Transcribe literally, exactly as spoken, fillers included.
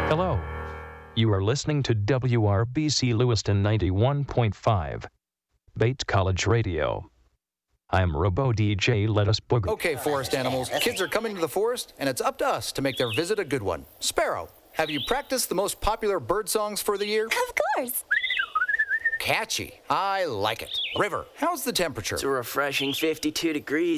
Hello. You are listening to W R B C Lewiston ninety-one point five, Bates College Radio. I'm Robo D J Lettuce Booger. Okay, forest animals, kids are coming to the forest, and it's up to us to make their visit a good one. Sparrow, have you practiced the most popular bird songs for the year? Of course. Catchy. I like it. River, how's the temperature? It's a refreshing fifty-two degrees.